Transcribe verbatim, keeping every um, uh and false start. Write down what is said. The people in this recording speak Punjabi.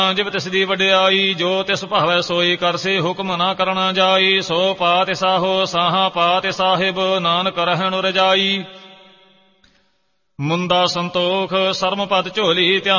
ਜਿਵ ਤਿਸ ਦੀ ਵਡਿਆਈ, ਜੋ ਤਿਸ ਭਾਵੈ ਸੋਈ ਕਰਸੀ, ਹੁਕਮ ਨਾ ਕਰਨਾ ਜਾਈ। ਸੋ ਪਾਤਿ ਸਾਹੋ ਸਾਹਾ ਪਾਤਿ ਸਾਹਿਬ, ਨਾਨਕ ਰਹਿਣ ਰਜਾਈ। ਮੁੰਦਾ ਸੰਤੋਖ ਸਰਮ ਪਦ ਝੋਲੀ, ਧਿਆਨ